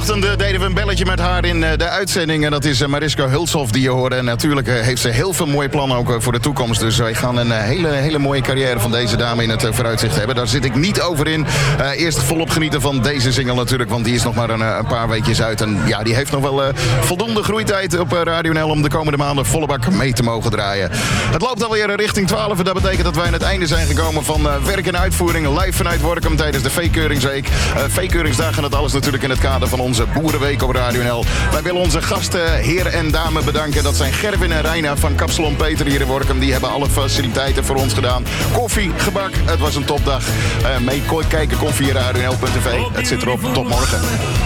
Vanochtend deden we een belletje met haar in de uitzending. En dat is Mariska Hulshoff die je hoorde. En natuurlijk heeft ze heel veel mooie plannen ook voor de toekomst. Dus wij gaan een hele mooie carrière van deze dame in het vooruitzicht hebben. Daar zit ik niet over in. Eerst volop genieten van deze single natuurlijk. Want die is nog maar een paar weekjes uit. En ja, die heeft nog wel voldoende groeitijd op Radio NL om de komende maanden volle bak mee te mogen draaien. Het loopt alweer richting 12. En dat betekent dat wij aan het einde zijn gekomen van werk en uitvoering. Live vanuit Workum tijdens de V-keuringsweek. V-keuringsdag en dat alles natuurlijk in het kader van onze Boerenweek op Radio NL. Wij willen onze gasten, heer en dame bedanken. Dat zijn Gerwin en Reina van Kapsalon Peter hier in Workum. Die hebben alle faciliteiten voor ons gedaan. Koffie, gebak, het was een topdag. Mee kijken koffie Radio NL.tv. Het zit erop. Tot morgen.